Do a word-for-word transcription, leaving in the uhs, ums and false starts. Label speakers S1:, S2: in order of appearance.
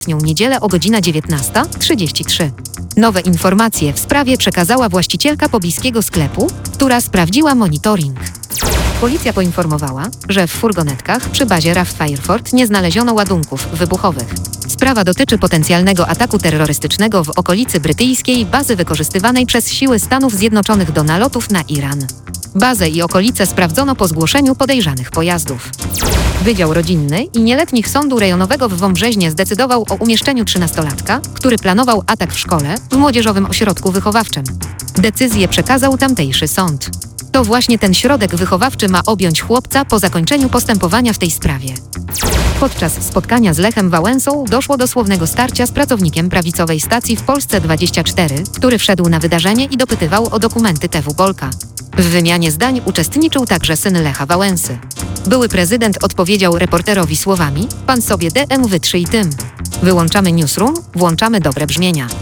S1: niedzielę o godzina dziewiętnasta trzydzieści trzy. Nowe informacje w sprawie przekazała właścicielka pobliskiego sklepu, która sprawdziła monitoring. Policja poinformowała, że w furgonetkach przy bazie R A F Fireford nie znaleziono ładunków wybuchowych. Sprawa dotyczy potencjalnego ataku terrorystycznego w okolicy brytyjskiej bazy wykorzystywanej przez siły Stanów Zjednoczonych do nalotów na Iran. Bazę i okolice sprawdzono po zgłoszeniu podejrzanych pojazdów. Wydział Rodzinny i Nieletnich Sądu Rejonowego w Wąbrzeźnie zdecydował o umieszczeniu trzynastolatka, który planował atak w szkole w młodzieżowym ośrodku wychowawczym. Decyzję przekazał tamtejszy sąd. To właśnie ten środek wychowawczy ma objąć chłopca po zakończeniu postępowania w tej sprawie. Podczas spotkania z Lechem Wałęsą doszło do słownego starcia z pracownikiem prawicowej stacji w Polsce dwadzieścia cztery, który wszedł na wydarzenie i dopytywał o dokumenty T W Polka. W wymianie zdań uczestniczył także syn Lecha Wałęsy. Były prezydent odpowiedział reporterowi słowami: pan sobie D M wytrzyj tym. Wyłączamy newsroom, włączamy dobre brzmienia.